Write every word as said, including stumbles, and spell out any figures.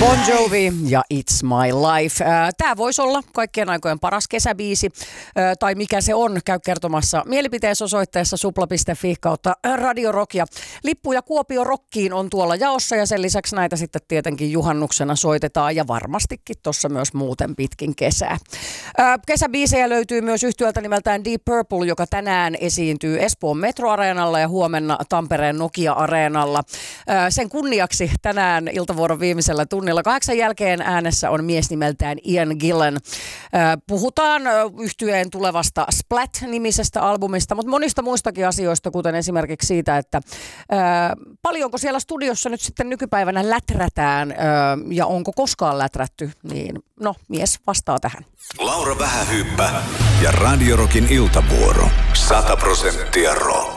Bon Jovi ja It's My Life. Tämä voisi olla kaikkien aikojen paras kesäbiisi, tai mikä se on, käy kertomassa mielipiteessä osoitteessa supla piste fi kautta Radio Rock. Ja lippuja Kuopio Rockiin on tuolla jaossa, ja sen lisäksi näitä sitten tietenkin juhannuksena soitetaan, ja varmastikin tuossa myös muuten pitkin kesää. Kesäbiisejä löytyy myös yhtyöltä nimeltään Deep Purple, joka tänään esiintyy Espoon Metro-areenalla ja huomenna Tampereen Nokia-areenalla. Sen kunniaksi tänään iltavuoron viimeisellä tunnilla kahdeksan jälkeen äänessä on mies nimeltään Ian Gillan. Puhutaan yhtyeen tulevasta Splat-nimisestä albumista, mutta monista muistakin asioista, kuten esimerkiksi siitä, että ää, paljonko siellä studiossa nyt sitten nykypäivänä läträtään ää, ja onko koskaan läträtty, niin no, mies vastaa tähän. Laura Vähähyyppä ja Radio Rockin iltavuoro. sata prosenttia rock.